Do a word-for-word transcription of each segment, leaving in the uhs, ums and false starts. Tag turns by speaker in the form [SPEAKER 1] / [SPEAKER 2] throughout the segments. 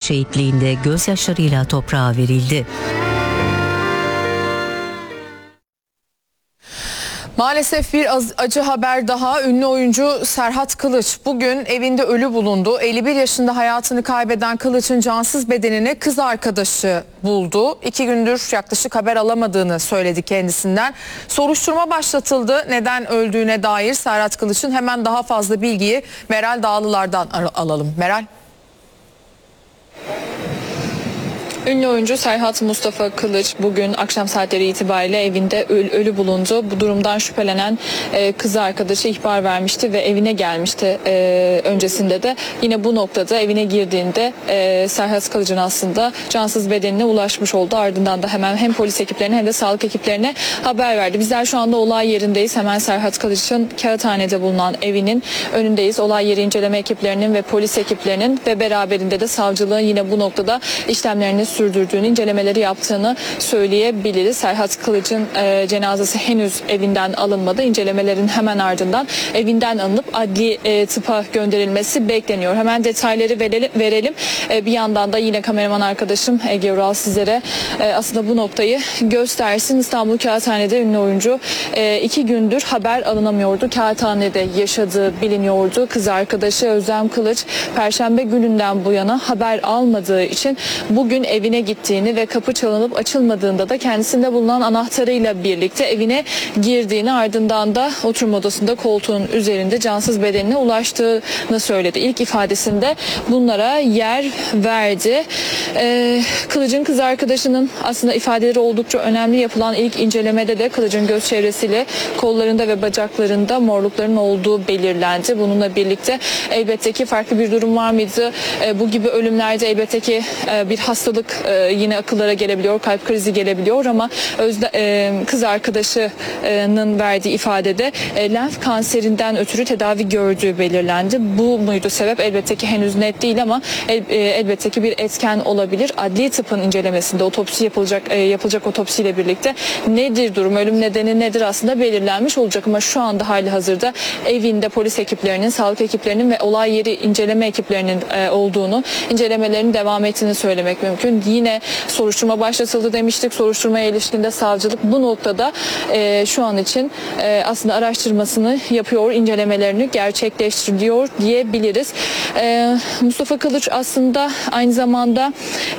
[SPEAKER 1] şehitliğinde gözyaşlarıyla toprağa verildi.
[SPEAKER 2] Maalesef bir acı haber daha. Ünlü oyuncu Serhat Kılıç bugün evinde ölü bulundu. elli bir yaşında hayatını kaybeden Kılıç'ın cansız bedenini kız arkadaşı buldu. İki gündür yaklaşık haber alamadığını söyledi kendisinden. Soruşturma başlatıldı. Neden öldüğüne dair Serhat Kılıç'ın hemen daha fazla bilgiyi Meral Dağlılar'dan alalım. Meral.
[SPEAKER 3] Ünlü oyuncu Serhat Mustafa Kılıç bugün akşam saatleri itibariyle evinde ölü bulundu. Bu durumdan şüphelenen e, kız arkadaşı ihbar vermişti ve evine gelmişti e, öncesinde de. Yine bu noktada evine girdiğinde e, Serhat Kılıç'ın aslında cansız bedenine ulaşmış oldu. Ardından da hemen hem polis ekiplerine hem de sağlık ekiplerine haber verdi. Bizler şu anda olay yerindeyiz. Hemen Serhat Kılıç'ın Kağıthane'de bulunan evinin önündeyiz. Olay yeri inceleme ekiplerinin ve polis ekiplerinin ve beraberinde de savcılığın yine bu noktada işlemlerini sürdürdüğünü, incelemeleri yaptığını söyleyebiliriz. Serhat Kılıç'ın e, cenazesi henüz evinden alınmadı. İncelemelerin hemen ardından evinden alınıp adli e, tıpa gönderilmesi bekleniyor. Hemen detayları verelim. verelim. E, bir yandan da yine kameraman arkadaşım Ege Ural sizlere e, aslında bu noktayı göstersin. İstanbul Kağıthane'de ünlü oyuncu e, iki gündür haber alınamıyordu. Kağıthane'de yaşadığı biliniyordu. Kız arkadaşı Özlem Kılıç Perşembe gününden bu yana haber almadığı için bugün evine gittiğini ve kapı çalınıp açılmadığında da kendisinde bulunan anahtarıyla birlikte evine girdiğini, ardından da oturma odasında koltuğun üzerinde cansız bedenine ulaştığını söyledi. İlk ifadesinde bunlara yer verdi. Ee, Kılıç'ın kız arkadaşının aslında ifadeleri oldukça önemli. Yapılan ilk incelemede de Kılıç'ın göz çevresiyle kollarında ve bacaklarında morlukların olduğu belirlendi. Bununla birlikte elbette ki farklı bir durum var mıydı? Ee, bu gibi ölümlerde elbette ki e, bir hastalık e, yine akıllara gelebiliyor, kalp krizi gelebiliyor ama özde, e, kız arkadaşının verdiği ifadede e, lenf kanserinden ötürü tedavi gördüğü belirlendi. Bu muydu sebep? Elbette ki henüz net değil ama el, e, elbette ki bir etken olabilir. Adli tıpın incelemesinde otopsi yapılacak e, yapılacak otopsiyle birlikte nedir durum, ölüm nedeni nedir aslında belirlenmiş olacak ama şu anda hali hazırda evinde polis ekiplerinin, sağlık ekiplerinin ve olay yeri inceleme ekiplerinin e, olduğunu, incelemelerin devam ettiğini söylemek mümkün. Yine soruşturma başlatıldı demiştik. Soruşturmaya ilişkinde savcılık bu noktada e, şu an için e, aslında araştırmasını yapıyor, incelemelerini gerçekleştiriyor diyebiliriz. E, Mustafa Kılıç aslında aynı zamanda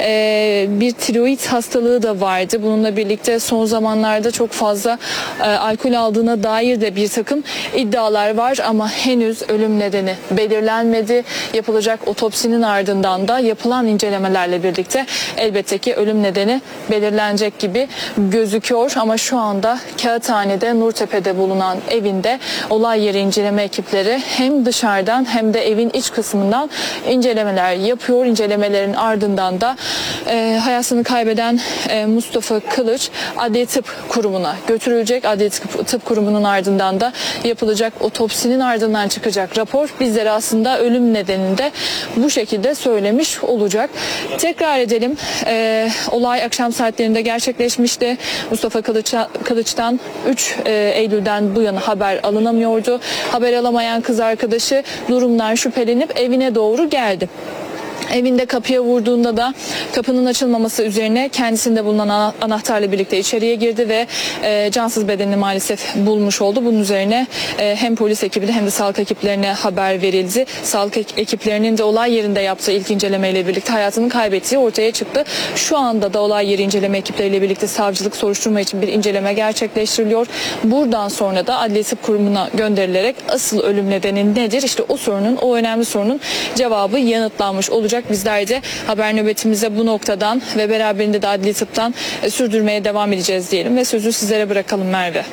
[SPEAKER 3] e, bir tiroid hastalığı da vardı. Bununla birlikte son zamanlarda çok fazla e, alkol aldığına dair de bir takım iddialar var ama henüz ölüm nedeni belirlenmedi. Yapılacak otopsinin ardından da yapılan incelemelerle birlikte elbette ki ölüm nedeni belirlenecek gibi gözüküyor ama şu anda Kağıthane'de Nurtepe'de bulunan evinde olay yeri inceleme ekipleri hem dışarıdan hem de evin iç kısmından incelemeler yapıyor. İncelemelerin ardından da e, hayatını kaybeden e, Mustafa Kılıç Adli Tıp Kurumu'na götürülecek. Adli Tıp, Tıp Kurumu'nun ardından da yapılacak otopsinin ardından çıkacak rapor bizlere aslında ölüm nedenini de bu şekilde söylemiş olacak. Tekrar edelim. Ee, olay akşam saatlerinde gerçekleşmişti. Mustafa Kılıç'a, Kılıç'tan üç Eylül'den bu yana haber alınamıyordu. Haber alamayan kız arkadaşı durumdan şüphelenip evine doğru geldi. Evinde kapıya vurduğunda da kapının açılmaması üzerine kendisinde bulunan anahtarla birlikte içeriye girdi ve e, cansız bedenini maalesef bulmuş oldu. Bunun üzerine e, hem polis ekibine hem de sağlık ekiplerine haber verildi. Sağlık ekiplerinin de olay yerinde yaptığı ilk incelemeyle birlikte hayatını kaybettiği ortaya çıktı. Şu anda da olay yeri inceleme ekipleriyle birlikte savcılık soruşturma için bir inceleme gerçekleştiriliyor. Buradan sonra da Adli Tıp Kurumu'na gönderilerek asıl ölüm nedeni nedir? İşte o sorunun, o önemli sorunun cevabı yanıtlanmış olacak. Bizler de haber nöbetimize bu noktadan ve beraberinde de adli tıptan sürdürmeye devam edeceğiz diyelim ve sözü sizlere bırakalım Merve.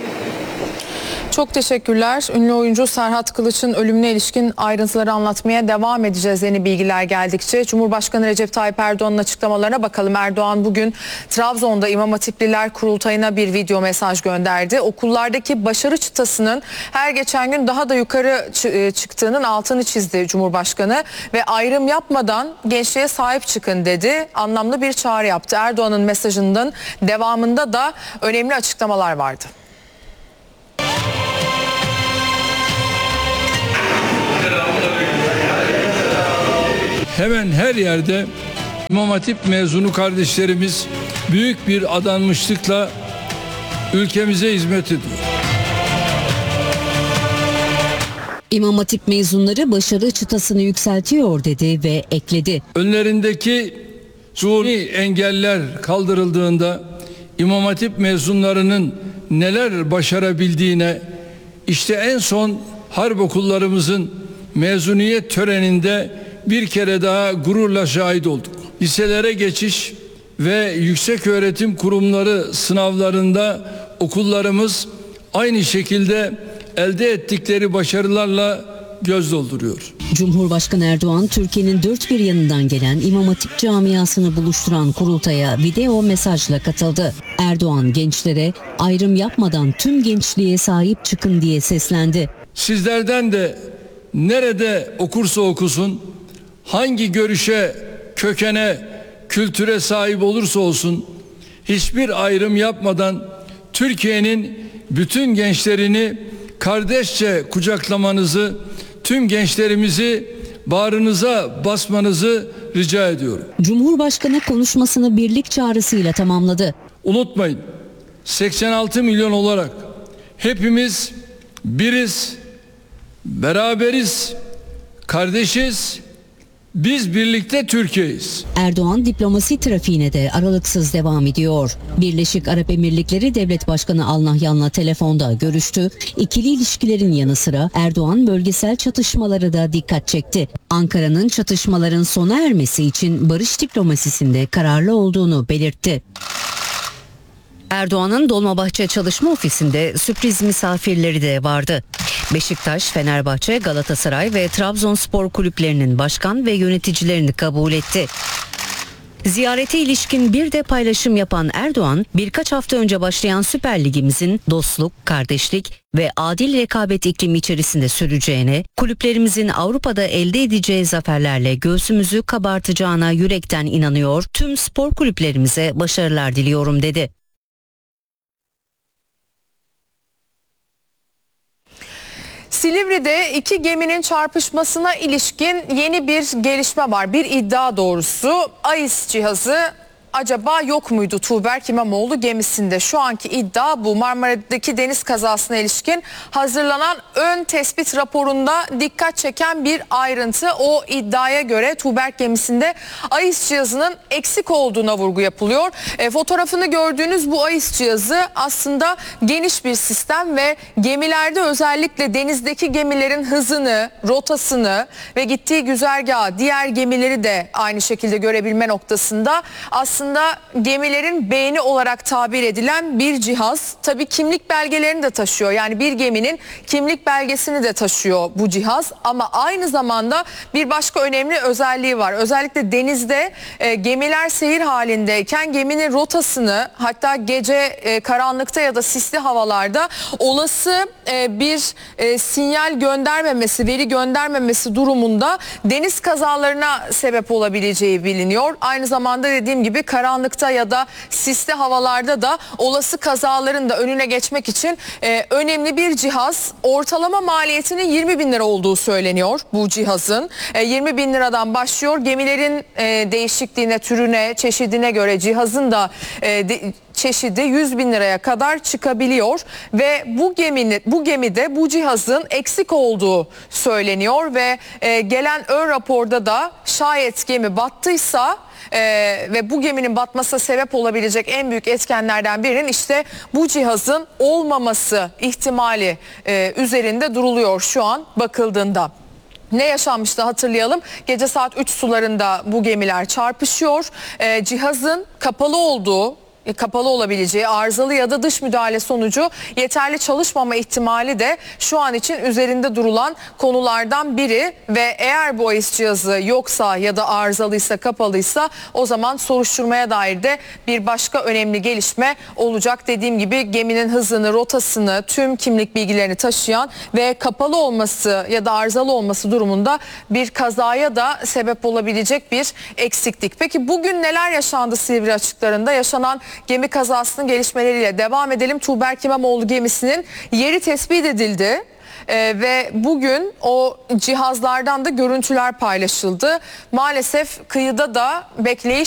[SPEAKER 2] Çok teşekkürler. Ünlü oyuncu Serhat Kılıç'ın ölümüne ilişkin ayrıntıları anlatmaya devam edeceğiz yeni bilgiler geldikçe. Cumhurbaşkanı Recep Tayyip Erdoğan'ın açıklamalarına bakalım. Erdoğan bugün Trabzon'da İmam Hatipliler Kurultayı'na bir video mesaj gönderdi. Okullardaki başarı çıtasının her geçen gün daha da yukarı çıktığının altını çizdi Cumhurbaşkanı ve ayrım yapmadan gençliğe sahip çıkın dedi. Anlamlı bir çağrı yaptı. Erdoğan'ın mesajının devamında da önemli açıklamalar vardı.
[SPEAKER 4] Hemen her yerde İmam Hatip mezunu kardeşlerimiz büyük bir adanmışlıkla ülkemize hizmet ediyor.
[SPEAKER 1] İmam Hatip mezunları başarı çıtasını yükseltiyor dedi ve ekledi.
[SPEAKER 4] Önlerindeki zuhuri engeller kaldırıldığında İmam Hatip mezunlarının neler başarabildiğine işte en son harp okullarımızın mezuniyet töreninde bir kere daha gururla şahit olduk. Liselere geçiş ve yükseköğretim kurumları sınavlarında okullarımız aynı şekilde elde ettikleri başarılarla göz dolduruyor.
[SPEAKER 1] Cumhurbaşkanı Erdoğan, Türkiye'nin dört bir yanından gelen İmam Hatip camiasını buluşturan kurultaya video mesajla katıldı. Erdoğan gençlere ayrım yapmadan tüm gençliğe sahip çıkın diye seslendi.
[SPEAKER 4] Sizlerden de nerede okursa okusun, hangi görüşe, kökene, kültüre sahip olursa olsun hiçbir ayrım yapmadan Türkiye'nin bütün gençlerini kardeşçe kucaklamanızı, tüm gençlerimizi bağrınıza basmanızı rica ediyorum.
[SPEAKER 1] Cumhurbaşkanı konuşmasını birlik çağrısıyla tamamladı.
[SPEAKER 4] Unutmayın, seksen altı milyon olarak hepimiz biriz, beraberiz, kardeşiz. Biz birlikte Türkiye'yiz.
[SPEAKER 1] Erdoğan diplomasi trafiğine de aralıksız devam ediyor. Birleşik Arap Emirlikleri Devlet Başkanı Al Nahyan'la telefonda görüştü. İkili ilişkilerin yanı sıra Erdoğan bölgesel çatışmalara da dikkat çekti. Ankara'nın çatışmaların sona ermesi için barış diplomasisinde kararlı olduğunu belirtti. Erdoğan'ın Dolmabahçe Çalışma Ofisi'nde sürpriz misafirleri de vardı. Beşiktaş, Fenerbahçe, Galatasaray ve Trabzonspor kulüplerinin başkan ve yöneticilerini kabul etti. Ziyarete ilişkin bir de paylaşım yapan Erdoğan, birkaç hafta önce başlayan Süper Ligimizin dostluk, kardeşlik ve adil rekabet iklimi içerisinde süreceğine, kulüplerimizin Avrupa'da elde edeceği zaferlerle göğsümüzü kabartacağına yürekten inanıyor, tüm spor kulüplerimize başarılar diliyorum dedi.
[SPEAKER 2] Silivri'de iki geminin çarpışmasına ilişkin yeni bir gelişme var. Bir iddia doğrusu. AİS cihazı acaba yok muydu Tuğberk İmamoğlu gemisinde? Şu anki iddia bu. Marmara'daki deniz kazasına ilişkin hazırlanan ön tespit raporunda dikkat çeken bir ayrıntı. O iddiaya göre Tuğberk gemisinde AİS cihazının eksik olduğuna vurgu yapılıyor. E, fotoğrafını gördüğünüz bu AİS cihazı aslında geniş bir sistem ve gemilerde özellikle denizdeki gemilerin hızını, rotasını ve gittiği güzergahı, diğer gemileri de aynı şekilde görebilme noktasında aslında Aslında gemilerin beyni olarak tabir edilen bir cihaz. Tabii kimlik belgelerini de taşıyor. Yani bir geminin kimlik belgesini de taşıyor bu cihaz. Ama aynı zamanda bir başka önemli özelliği var. Özellikle denizde e, gemiler seyir halindeyken geminin rotasını, hatta gece e, karanlıkta ya da sisli havalarda olası e, bir e, sinyal göndermemesi, veri göndermemesi durumunda deniz kazalarına sebep olabileceği biliniyor. Aynı zamanda dediğim gibi karanlıkta ya da sisli havalarda da olası kazaların da önüne geçmek için e, önemli bir cihaz. Ortalama maliyetinin yirmi bin lira olduğu söyleniyor bu cihazın. E, yirmi bin liradan başlıyor. Gemilerin e, değişikliğine, türüne, çeşidine göre cihazın da e, de, çeşidi yüz bin liraya kadar çıkabiliyor ve bu geminin bu gemide bu cihazın eksik olduğu söyleniyor ve e, gelen ön raporda da şayet gemi battıysa Ee, ve bu geminin batmasına sebep olabilecek en büyük etkenlerden birinin işte bu cihazın olmaması ihtimali e, üzerinde duruluyor şu an bakıldığında. Ne yaşanmıştı hatırlayalım. Gece saat üç sularında bu gemiler çarpışıyor. Ee, cihazın kapalı olduğu, kapalı olabileceği, arızalı ya da dış müdahale sonucu yeterli çalışmama ihtimali de şu an için üzerinde durulan konulardan biri ve eğer bu AİS cihazı yoksa ya da arızalıysa, kapalıysa o zaman soruşturmaya dair de bir başka önemli gelişme olacak. Dediğim gibi geminin hızını, rotasını, tüm kimlik bilgilerini taşıyan ve kapalı olması ya da arızalı olması durumunda bir kazaya da sebep olabilecek bir eksiklik. Peki bugün neler yaşandı Silivri açıklarında? Yaşanan gemi kazasının gelişmeleriyle devam edelim. Tuğberk İmamoğlu gemisinin yeri tespit edildi. Ee, ve bugün o cihazlardan da görüntüler paylaşıldı. Maalesef kıyıda da bekleyiş